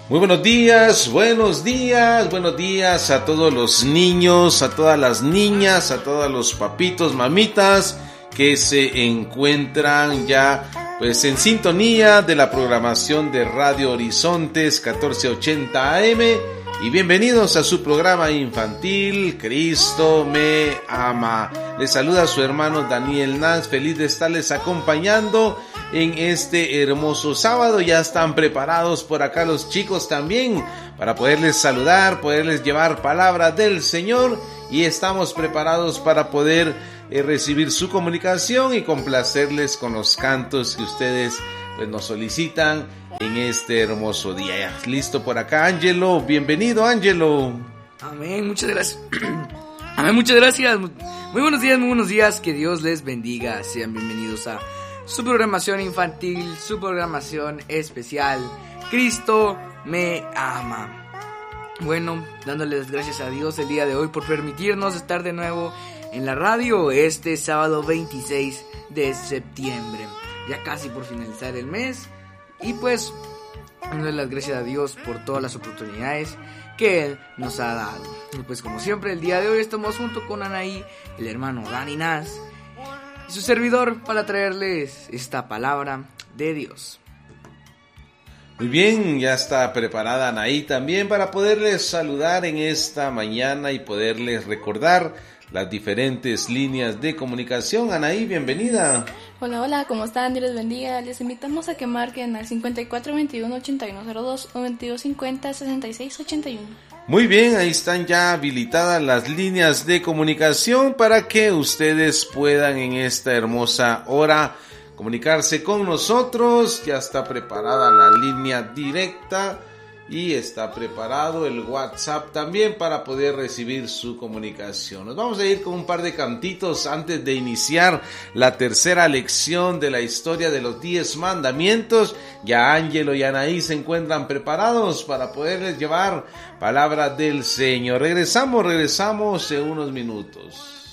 Muy buenos días a todos los niños, a todas las niñas, a todos los papitos, mamitas que se encuentran ya pues en sintonía de la programación de Radio Horizontes 1480 AM y bienvenidos a su programa infantil Cristo me ama. Les saluda su hermano Daniel Naz, feliz de estarles acompañando en este hermoso sábado. Ya están preparados por acá los chicos también para poderles saludar, poderles llevar palabra del Señor, y estamos preparados para poder recibir su comunicación y complacerles con los cantos que ustedes pues nos solicitan en este hermoso día. Listo por acá, Ángelo. Bienvenido, Ángelo. Amén, muchas gracias. Amén, muchas gracias. Muy buenos días, que Dios les bendiga. Sean bienvenidos a su programación infantil, su programación especial, Cristo me ama. Bueno, dándoles gracias a Dios el día de hoy por permitirnos estar de nuevo en la radio este sábado 26 de septiembre. Ya casi por finalizar el mes. Y pues, dándole las gracias a Dios por todas las oportunidades que Él nos ha dado. Y pues como siempre, el día de hoy estamos junto con Anaí, el hermano Dani Naz y su servidor para traerles esta palabra de Dios. Muy bien, ya está preparada Anaí también para poderles saludar en esta mañana y poderles recordar las diferentes líneas de comunicación. Anaí, bienvenida. Hola, ¿cómo están? Dios les bendiga. Les invitamos a que marquen al 5421-8102 o 2250-6681. Muy bien, ahí están ya habilitadas las líneas de comunicación para que ustedes puedan en esta hermosa hora comunicarse con nosotros. Ya está preparada la línea directa y está preparado el WhatsApp también para poder recibir su comunicación. Nos vamos a ir con un par de cantitos antes de iniciar la tercera lección de la historia de los 10 mandamientos. Ya Ángelo y Anaí se encuentran preparados para poderles llevar palabra del Señor. Regresamos en unos minutos.